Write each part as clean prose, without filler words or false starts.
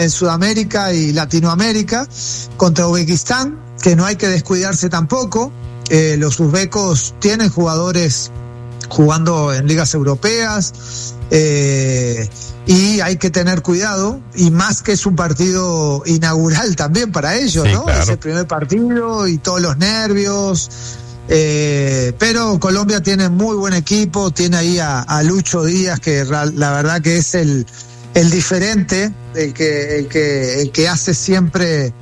Sudamérica y Latinoamérica, contra Uzbekistán, que no hay que descuidarse tampoco. Los uzbecos tienen jugadores jugando en ligas europeas, y hay que tener cuidado, y más que es un partido inaugural también para ellos, sí, ¿no? Claro. Es el primer partido y todos los nervios, pero Colombia tiene muy buen equipo, tiene ahí a Lucho Díaz, que la verdad que es el diferente, el que hace siempre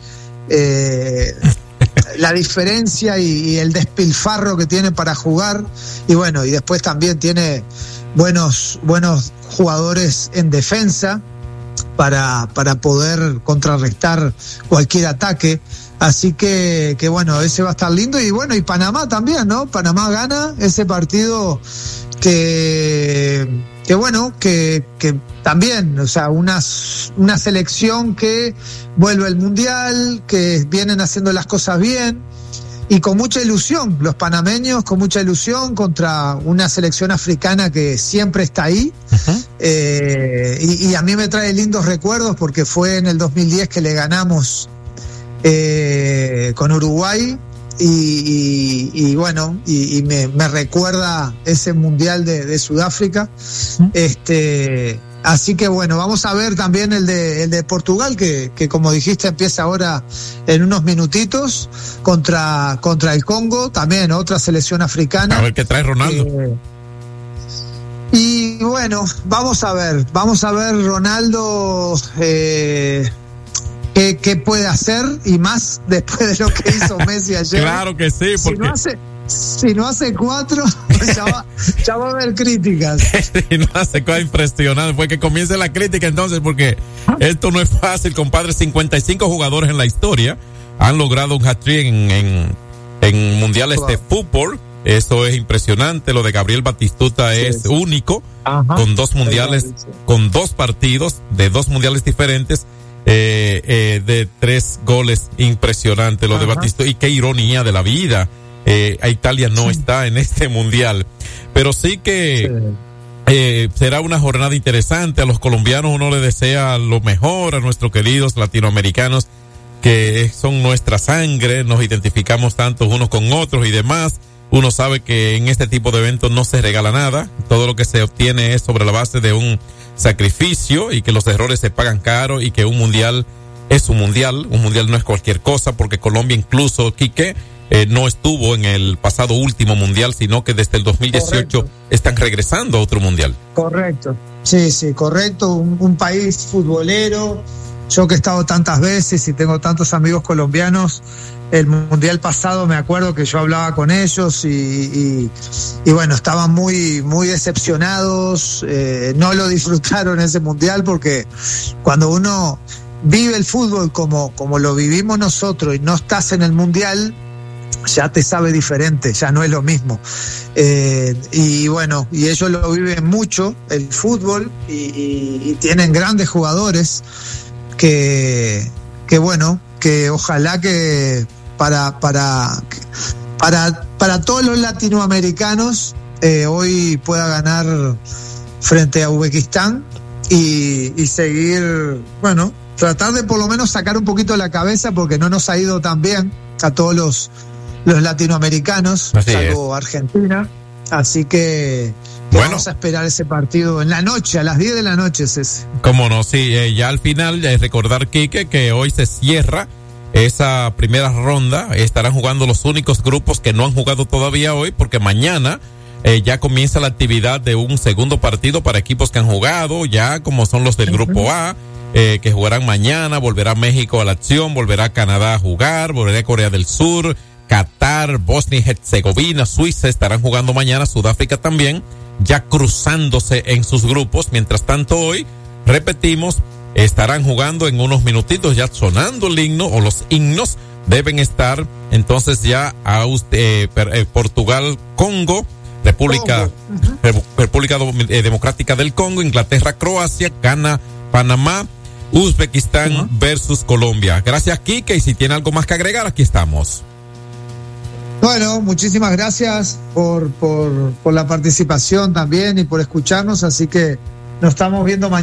la diferencia y el despilfarro que tiene para jugar, y bueno, y después también tiene buenos jugadores en defensa para poder contrarrestar cualquier ataque. Así que bueno, ese va a estar lindo. Y bueno, y Panamá también, ¿no? Panamá gana ese partido que también, o sea, una selección que vuelve al Mundial, que vienen haciendo las cosas bien y con mucha ilusión, los panameños con mucha ilusión contra una selección africana que siempre está ahí. Uh-huh. Y a mí me trae lindos recuerdos porque fue en el 2010 que le ganamos con Uruguay. Y bueno, y me recuerda ese mundial de Sudáfrica. Así que bueno, vamos a ver también el de Portugal, que como dijiste empieza ahora en unos minutitos contra el Congo, también otra selección africana. A ver qué trae Ronaldo. Y bueno, vamos a ver Ronaldo qué puede hacer, y más después de lo que hizo Messi ayer. Claro que sí, porque si no hace 4, ya va a haber críticas. Si no hace 4, impresionante. Fue que comience la crítica entonces, porque esto no es fácil, compadre. 55 jugadores en la historia han logrado un hat-trick en mundiales de fútbol. Eso es impresionante. Lo de Gabriel Batistuta es único. Ajá. Con 2 mundiales, con 2 partidos de 2 mundiales diferentes. De 3 goles, impresionante lo de Batistuta, y qué ironía de la vida. A Italia no está en este mundial, pero sí que será una jornada interesante. A los colombianos uno le desea lo mejor, a nuestros queridos latinoamericanos que son nuestra sangre, nos identificamos tanto unos con otros y demás. Uno sabe que en este tipo de eventos no se regala nada, todo lo que se obtiene es sobre la base de un sacrificio, y que los errores se pagan caro, y que un mundial es un mundial no es cualquier cosa, porque Colombia incluso, Quique, no estuvo en el pasado último mundial, sino que desde el 2018 están regresando a otro mundial. Correcto, sí, correcto, un país futbolero. Yo que he estado tantas veces y tengo tantos amigos colombianos, el mundial pasado me acuerdo que yo hablaba con ellos y bueno, estaban muy decepcionados, no lo disfrutaron ese mundial, porque cuando uno vive el fútbol como lo vivimos nosotros y no estás en el mundial, ya te sabe diferente, ya no es lo mismo. Y bueno, y ellos lo viven mucho, el fútbol, y tienen grandes jugadores que bueno, que ojalá que para todos los latinoamericanos hoy pueda ganar frente a Uzbekistán y seguir, bueno, tratar de por lo menos sacar un poquito la cabeza, porque no nos ha ido tan bien a todos los latinoamericanos, salvo Argentina. Así que vamos a esperar ese partido en la noche, a las 10 de la noche es ese. Cómo no, sí, ya al final recordar, Quique, que hoy se cierra esa primera ronda. Estarán jugando los únicos grupos que no han jugado todavía hoy, porque mañana ya comienza la actividad de un segundo partido para equipos que han jugado, ya como son los del grupo A, que jugarán mañana. Volverá México a la acción, volverá Canadá a jugar, volverá Corea del Sur, Qatar, Bosnia y Herzegovina, Suiza estarán jugando mañana, Sudáfrica también, ya cruzándose en sus grupos. Mientras tanto, hoy, repetimos, estarán jugando en unos minutitos, ya sonando el himno, o los himnos deben estar entonces ya a Portugal, Congo, República Democrática del Congo, Inglaterra, Croacia, Ghana, Panamá, Uzbekistán versus Colombia. Gracias, Quique, y si tiene algo más que agregar, aquí estamos. Bueno, muchísimas gracias por la participación también y por escucharnos, así que nos estamos viendo mañana.